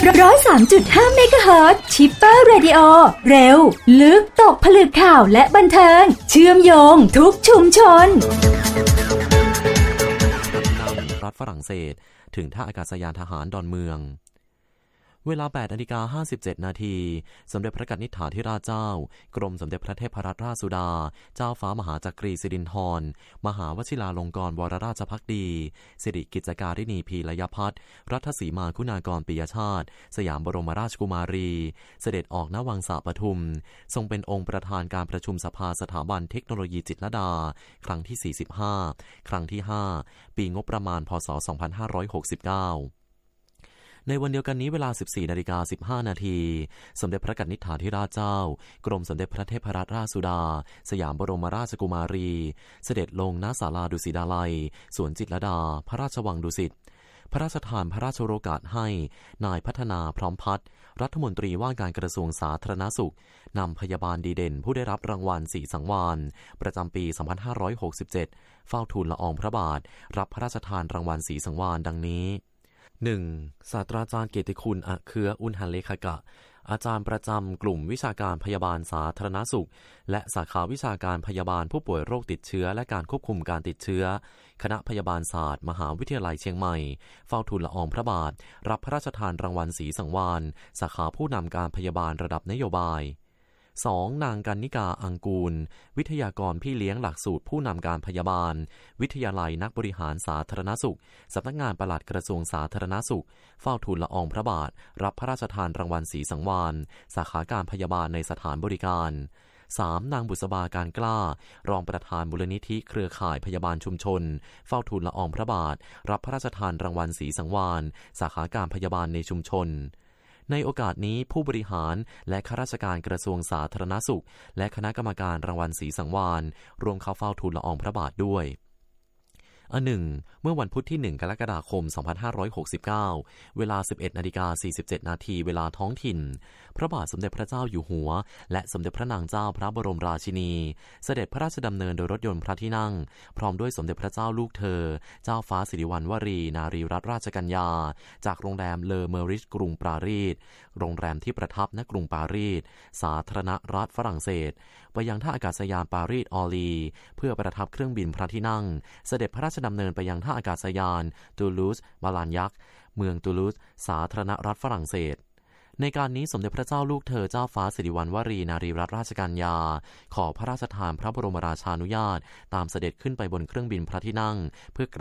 103.5 เมกะเฮิรตซ์ชิปเปอร์เรดิโอเร็วลึกตกผลึกข่าวและบันเทิงเชื่อมโยงทุกชุมชนรัฐฝรั่งเศสถึงท่าอากาศยานทหารดอนเมืองเวลา 8:57 นาทีสมเด็จพระกนิษฐาธิราชเจ้ากรมสมเด็จพระเทพรัตนราชสุดาเจ้าฟ้ามหาจักรีสิรินธรมหาวชิราลงกรณ์วรราชภักดีสิริกิจการิณีพีรยพัฒน์รัฐสีมาคุณากรปิยชาติสยามบรมราชกุมารีเสด็จออกณวังสะปทุมทรงเป็นองค์ประธานการประชุมสภาสถาบันเทคโนโลยีจิตรลดาครั้งที่ 45 ครั้งที่ 5 ปีงบประมาณพ.ศ. 2569ในวันเดียวกันนี้เวลา 14:15 นาทีสมเด็จพระกนิษฐาธิราชเจ้ากรมสมเด็จพระเทพรัตนราชสุดาสยามบรมราชกุมารีเสด็จลงณศาลาดุสิตาลัยสวนจิตรลดาพระราชวังดุสิตพระราชทานพระราชโองการให้นายพัฒนาพร้อมพัฒน์รัฐมนตรีว่าการกระทรวงสาธารณสุขนำพยาบาลดีเด่นผู้ได้รับรางวัลศรีสังวาลประจำปี 2567 เฝ้าทูลละอองพระบาทรับพระราชทานรางวัลศรีสังวาลดังนี้ 1. ศาสตราจารย์เกียรติคุณอเครืออุณหเลขกะอาจารย์ประจำกลุ่มวิชาการพยาบาลสาธารณสุขและสาขาวิชาการพยาบาลผู้ป่วยโรคติดเชื้อและการควบคุมการติดเชื้อคณะพยาบาลศาสตร์มหาวิทยาลัยเชียงใหม่เฝ้าทูลละอองพระบาทรับพระราชทานรางวัลศรีสังวาลสาขาผู้นำการพยาบาลระดับนโยบาย 2. นางกนิกาอังกูลวิทยากรพี่เลี้ยงหลักสูตรผู้นำการพยาบาลวิทยาลัยนักบริหารสาธารณสุขสำนักงานปลัดกระทรวงสาธารณสุขเฝ้าทูลละอองพระบาทรับพระราชทานรางวัลศรีสังวาลสาขาการพยาบาลในสถานบริการ 3. นางบุษบาการกล้ารองประธานมูลนิธิเครือข่ายพยาบาลชุมชนเฝ้าทูลละอองพระบาทรับพระราชทานรางวัลศรีสังวาลสาขาการพยาบาลในชุมชนในโอกาสนี้ผู้บริหารและข้าราชการกระทรวงสาธารณสุขและคณะกรรมการรางวัลศรีสังวาลรวมเข้าเฝ้าทูลละอองพระบาทด้วย1. เมื่อวันพุธที่ 1 กรกฎาคม 2569 เวลา 11:47 นาทีเวลาท้องถิ่นพระบาทสมเด็จพระเจ้าอยู่หัวและสมเด็จพระนางเจ้าพระบรมราชินีเสด็จพระราชดำเนินโดยรถยนต์พระที่นั่งพร้อมด้วยสมเด็จพระเจ้าลูกเธอเจ้าฟ้าสิริวัณวรีนารีรัตนราชกัญญาจากโรงแรมเลอเมอริชกรุงปารีสโรงแรมที่ประทับณกรุงปารีสสาธารณรัฐฝรั่งเศสไปยังท่าอากาศยานปารีสออลีเพื่อประทับเครื่องบินพระที่นั่งเสด็จพระราชดำเนินไปยังท่าอากาศยานตูลูสมาลานยักษ์เมืองตูลูสสาธารณรัฐฝรั่งเศสในการนี้สมเด็จพระเจ้าลูกเธอเจ้าฟ้าสิริวัณวรีนารีรัตนราชกัญญาขอพระราชทานพระบรมราชานุญาตตามเสด็จขึ้นไปบนเครื่องบินพระที่นั่งเพื่อ